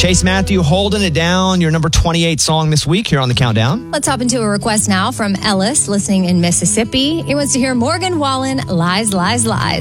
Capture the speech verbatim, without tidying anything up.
Chase Matthew holding it down, your number twenty-eight song this week here on the Countdown. Let's hop into a request now from Ellis, listening in Mississippi. He wants to hear Morgan Wallen, Lies, Lies, Lies.